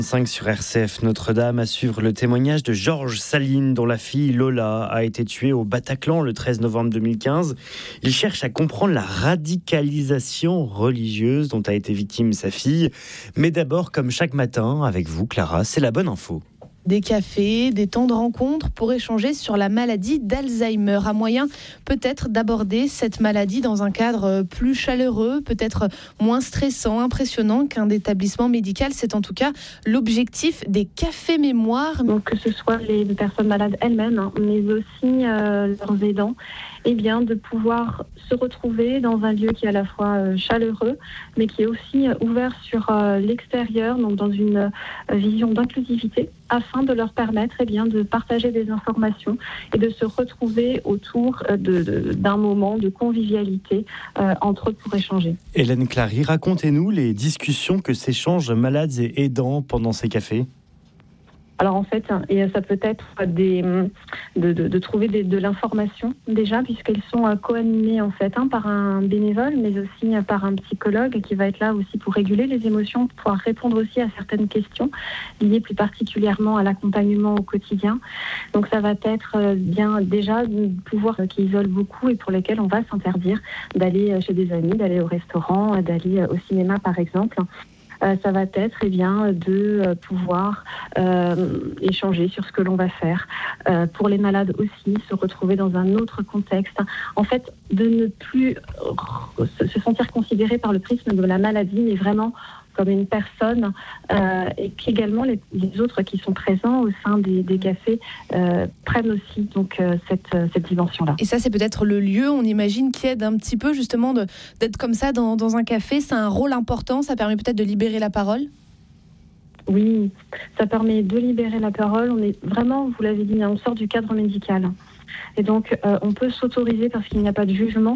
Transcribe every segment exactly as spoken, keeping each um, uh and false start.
cinq sur R C F Notre-Dame, à suivre le témoignage de Georges Saline, dont la fille Lola a été tuée au Bataclan le treize novembre deux mille quinze. Il cherche à comprendre la radicalisation religieuse dont a été victime sa fille. Mais d'abord, comme chaque matin, avec vous Clara, c'est la bonne info. Des cafés, des temps de rencontre pour échanger sur la maladie d'Alzheimer. Un moyen peut-être d'aborder cette maladie dans un cadre plus chaleureux, peut-être moins stressant, impressionnant qu'un établissement médical. C'est en tout cas l'objectif des cafés mémoire. Donc que ce soit les personnes malades elles-mêmes, hein, mais aussi euh, leurs aidants, et bien de pouvoir se retrouver dans un lieu qui est à la fois euh, chaleureux, mais qui est aussi euh, ouvert sur euh, l'extérieur, donc dans une euh, vision d'inclusivité, afin de leur permettre eh bien, de partager des informations et de se retrouver autour euh, de, de, d'un moment de convivialité euh, entre eux pour échanger. Hélène Clary, racontez-nous les discussions que s'échangent malades et aidants pendant ces cafés. Alors en fait, et ça peut être des, de, de, de trouver des, de l'information déjà, puisqu'elles sont co-animées en fait hein, par un bénévole, mais aussi par un psychologue qui va être là aussi pour réguler les émotions, pour pouvoir répondre aussi à certaines questions liées plus particulièrement à l'accompagnement au quotidien. Donc ça va être bien déjà de pouvoir qui isole beaucoup et pour lesquels on va s'interdire d'aller chez des amis, d'aller au restaurant, d'aller au cinéma par exemple. Euh, ça va être eh bien, de euh, pouvoir euh, échanger sur ce que l'on va faire. Euh, pour les malades aussi, se retrouver dans un autre contexte. En fait, de ne plus euh, se sentir considéré par le prisme de la maladie, mais vraiment comme une personne, euh, et qu'également les, les autres qui sont présents au sein des, des cafés euh, prennent aussi donc, euh, cette, cette dimension-là. Et ça, c'est peut-être le lieu, on imagine, qui aide un petit peu justement de, d'être comme ça dans, dans un café. C'est un rôle important, ça permet peut-être de libérer la parole. Oui, ça permet de libérer la parole. On est vraiment, vous l'avez dit, on sort du cadre médical. Et donc, euh, on peut s'autoriser parce qu'il n'y a pas de jugement.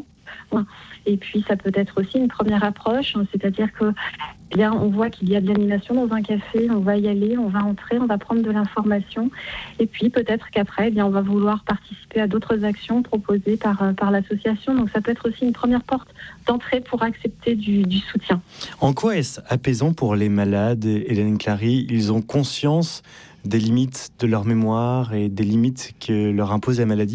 Et puis, ça peut être aussi une première approche, c'est-à-dire que, eh bien, on voit qu'il y a de l'animation dans un café, on va y aller, on va entrer, on va prendre de l'information, et puis peut-être qu'après, eh bien, on va vouloir participer à d'autres actions proposées par, par l'association. Donc, ça peut être aussi une première porte d'entrée pour accepter du, du soutien. En quoi est-ce apaisant pour les malades, Hélène Clary ? Ils ont conscience des limites de leur mémoire et des limites que leur impose la maladie ?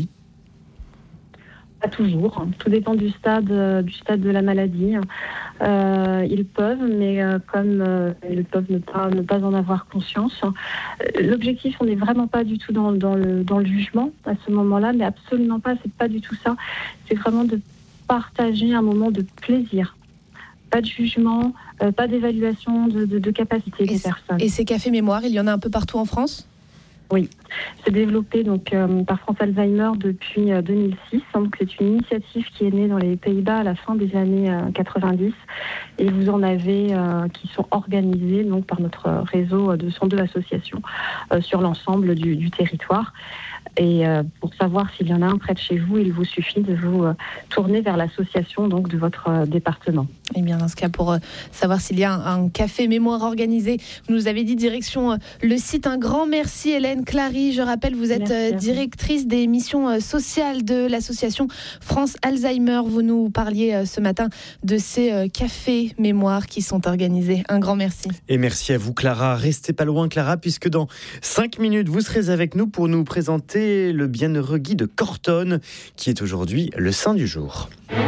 Pas toujours. Tout dépend du stade, euh, du stade de la maladie. Euh, ils peuvent, mais euh, comme euh, ils peuvent ne pas, ne pas en avoir conscience. Euh, l'objectif, on n'est vraiment pas du tout dans, dans, le, dans le jugement à ce moment-là, mais absolument pas. C'est pas du tout ça. C'est vraiment de partager un moment de plaisir. Pas de jugement, euh, pas d'évaluation de, de, de capacité des personnes. Et ces cafés mémoire, il y en a un peu partout en France ? Oui, c'est développé donc, euh, par France Alzheimer depuis euh, deux mille six. Donc, c'est une initiative qui est née dans les Pays-Bas à la fin des années euh, quatre-vingt-dix. Et vous en avez euh, qui sont organisés donc, par notre réseau de cent deux associations euh, sur l'ensemble du, du territoire. Et euh, pour savoir s'il y en a un près de chez vous, il vous suffit de vous euh, tourner vers l'association donc, de votre euh, département. Et bien dans ce cas, pour euh, savoir s'il y a un, un café mémoire organisé, vous nous avez dit direction euh, le site. Un grand merci Hélène Clary. Je rappelle, vous êtes euh, directrice des missions euh, sociales de l'association France Alzheimer. Vous nous parliez euh, ce matin de ces euh, cafés mémoire qui sont organisés. Un grand merci. Et merci à vous Clara. Restez pas loin Clara, puisque dans cinq minutes, vous serez avec nous pour nous présenter le bienheureux Guy de Cortonne, qui est aujourd'hui le saint du jour.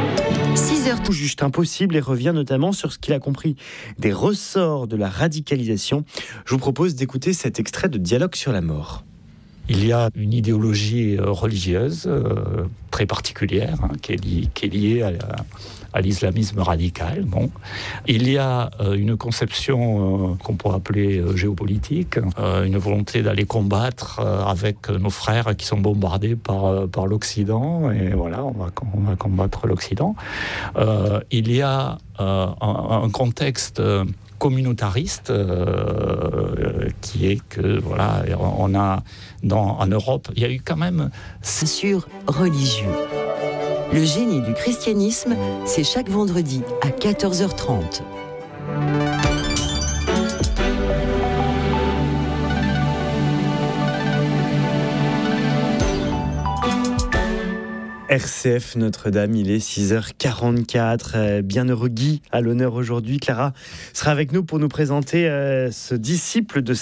six heures tout juste impossible et revient notamment sur ce qu'il a compris des ressorts de la radicalisation. Je vous propose d'écouter cet extrait de Dialogue sur la mort. Il y a une idéologie religieuse euh, très particulière hein, qui, est liée, qui est liée à, la, à l'islamisme radical. Bon. Il y a euh, une conception euh, qu'on pourrait appeler euh, géopolitique, euh, une volonté d'aller combattre euh, avec nos frères qui sont bombardés par, euh, par l'Occident. Et voilà, on va, on va combattre l'Occident. Euh, il y a euh, un, un contexte... Euh, communautariste euh, qui est que voilà on a dans, en Europe il y a eu quand même sur religieux. Le génie du christianisme, c'est chaque vendredi à quatorze heures trente. R C F Notre-Dame, il est six heures quarante-quatre. Bienheureux Guy à l'honneur aujourd'hui. Clara sera avec nous pour nous présenter euh, ce disciple de